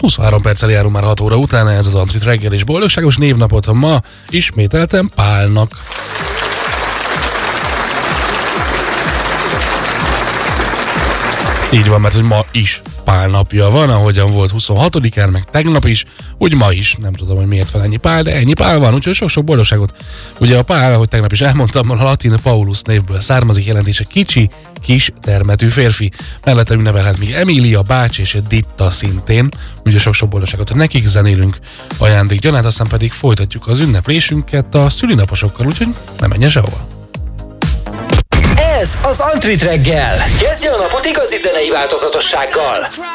23 perccel járunk már 6 óra után, ez az Antrit reggel, és boldogságos névnapot ma ismételtem Pálnak. Így van, mert hogy ma is Pál napja van, ahogyan volt 26-án, meg tegnap is, úgy ma is, nem tudom, hogy miért fel ennyi Pál, de ennyi Pál van, úgyhogy sok-sok boldogságot. Ugye a Pál, ahogy tegnap is elmondtam, a latin Paulus névből származik, jelentése kicsi, kis termetű férfi. Mellette ünnevelhet még Emília, Bács és Ditta szintén, ugye sok-sok boldogságot nekik, zenélünk ajándékgyanát, aztán pedig folytatjuk az ünneplésünket a szülinaposokkal, úgyhogy ne menjen sehova. Ez az Antrit reggel. Kezdje a napot igazi zenei változatossággal.